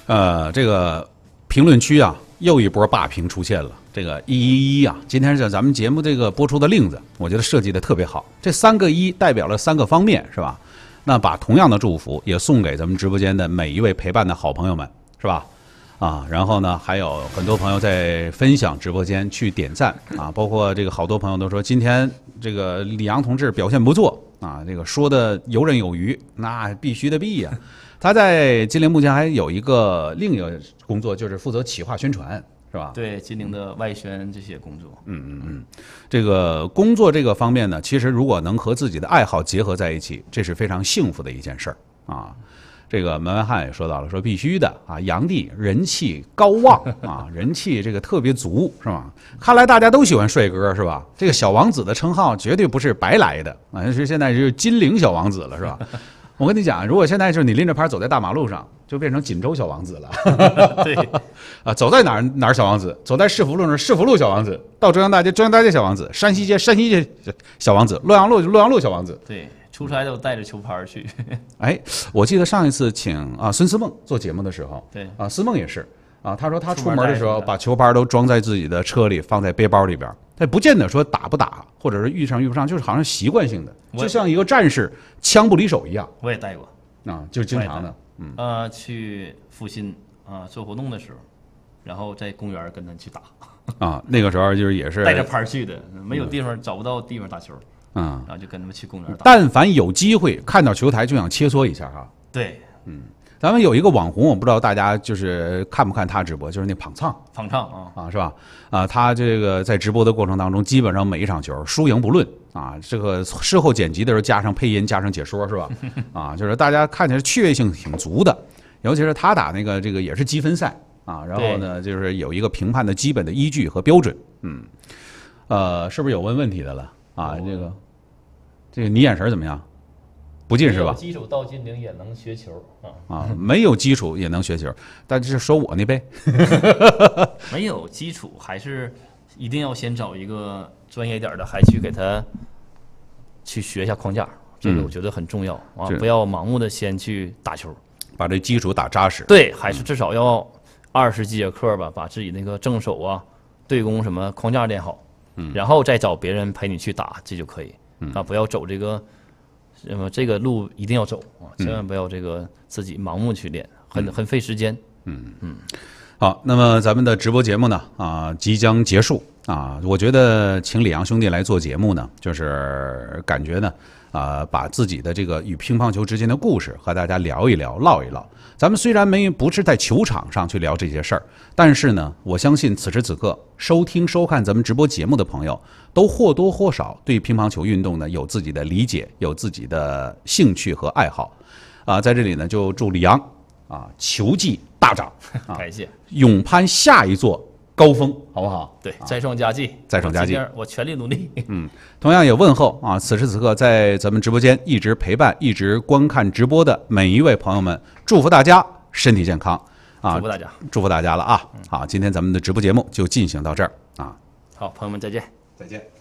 这个评论区啊，又一波霸屏出现了。这个111啊，今天是咱们节目这个播出的令子，我觉得设计的特别好。这3个1代表了3个方面，是吧？那把同样的祝福也送给咱们直播间的每一位陪伴的好朋友们，是吧？啊，然后呢，还有很多朋友在分享直播间去点赞啊，包括这个好多朋友都说今天这个李阳同志表现不错啊，这个说的游刃有余，那必须的必呀。他在金陵目前还有另一个工作，就是负责企划宣传，是吧？ 对，金陵的外宣这些工作。 这个工作这个方面呢，其实如果能和自己的爱好结合在一起，这是非常幸福的一件事儿啊。这个门外汉也说到了，说必须的啊，杨帝人气高旺啊，人气这个特别足，是吧？看来大家都喜欢帅哥，是吧？这个小王子的称号绝对不是白来的啊，是现在是金陵小王子了，是吧？我跟你讲，如果现在就是你拎着牌走在大马路上，就变成锦州小王子了。 对， 啊，走在哪儿小王子，走在市福路市福路小王子，到中央大街小王子，山西街小王子，洛阳路小王子。 对，出差都带着球拍去。 哎，我记得上一次请孙思梦做节目的时候， 对啊，思梦也是啊，他说他出门的时候把球拍都装在自己的车里，放在背包里边。他不见得说打不打，或者是遇上遇不上，就是好像习惯性的，就像一个战士枪不离手一样。 我也带过啊，就是经常的。 去阜新做活动的时候，然后在公园跟他去打。 啊，那个时候就是也是带着拍去的，没有地方找不到地方打球，然后就跟他们去公园打。 但凡有机会看到球台，就想切磋一下哈。 对， 咱们有一个网红，我不知道大家就是看不看他直播，就是那捧唱是吧？啊，他这个在直播的过程当中，基本上每一场球输赢不论啊，这个事后剪辑的时候加上配音，加上解说，是吧？啊，就是大家看起来趣味性挺足的，尤其是他打这个也是积分赛啊，然后呢，就是有一个评判的基本的依据和标准。是不是有问题的了啊？这个你眼神怎么样？不近是吧？ 基础到金陵也能学球没有基础也能学球，但是说我那呗， 没有基础还是一定要先找一个专业一点的，还去给他去学一下框架，这个我觉得很重要不要盲目的先去打球， 把这基础打扎实。 对，还是至少要20几节课吧，把自己那个正手对攻什么框架练好，然后再找别人陪你去打，这就可以不要走这个路一定要走千万不要这个自己盲目去练，很费时间。 好，那么咱们的直播节目呢即将结束啊，我觉得请李阳兄弟来做节目呢，就是感觉呢把自己的这个与乒乓球之间的故事和大家聊一聊、唠一唠。咱们虽然不是在球场上去聊这些事儿，但是呢，我相信此时此刻收听收看咱们直播节目的朋友，都或多或少对乒乓球运动呢有自己的理解，有自己的兴趣和爱好在这里呢，就祝李阳球技大涨感谢， 勇攀下一座高峰，好不好？ 对，再创佳绩，我全力努力。 同样也问候此时此刻在咱们直播间一直陪伴、一直观看直播的每一位朋友们，祝福大家身体健康祝福大家了好，今天咱们的直播节目就进行到这儿好，朋友们再见。 再见。